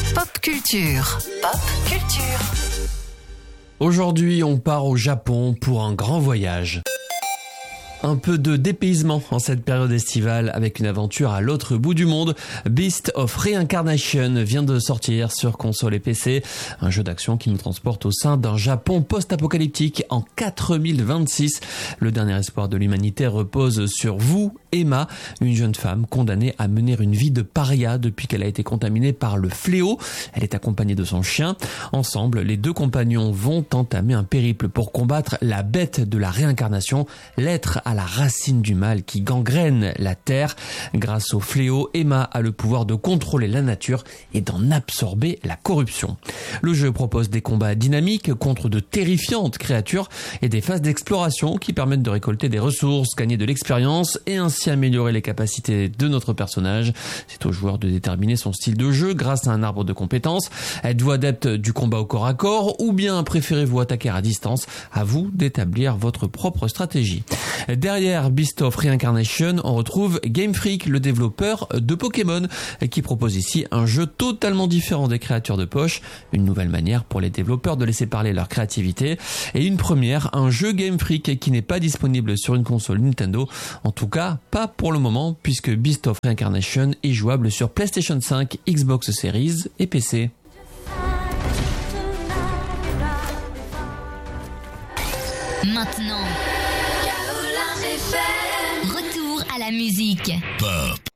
Pop culture. Pop culture. Aujourd'hui, on part au Japon pour un grand voyage. Un peu de dépaysement en cette période estivale avec une aventure à l'autre bout du monde. Beast of Reincarnation vient de sortir sur console et PC. Un jeu d'action qui nous transporte au sein d'un Japon post-apocalyptique en 4026. Le dernier espoir de l'humanité repose sur vous, Emma, une jeune femme condamnée à mener une vie de paria depuis qu'elle a été contaminée par le fléau. Elle est accompagnée de son chien. Ensemble, les deux compagnons vont entamer un périple pour combattre la bête de la réincarnation, l'être à la racine du mal qui gangrène la terre. Grâce au fléau, Emma a le pouvoir de contrôler la nature et d'en absorber la corruption. Le jeu propose des combats dynamiques contre de terrifiantes créatures et des phases d'exploration qui permettent de récolter des ressources, gagner de l'expérience et ainsi améliorer les capacités de notre personnage. C'est au joueur de déterminer son style de jeu grâce à un arbre de compétences. Êtes-vous adepte du combat au corps à corps ou bien préférez-vous attaquer à distance? À vous d'établir votre propre stratégie. Derrière Beast of Reincarnation, on retrouve Game Freak, le développeur de Pokémon, qui propose ici un jeu totalement différent des créatures de poche, une nouvelle manière pour les développeurs de laisser parler leur créativité, et une première, un jeu Game Freak qui n'est pas disponible sur une console Nintendo, en tout cas pas pour le moment, puisque Beast of Reincarnation est jouable sur PlayStation 5, Xbox Series et PC. Maintenant, retour à la musique. Pop.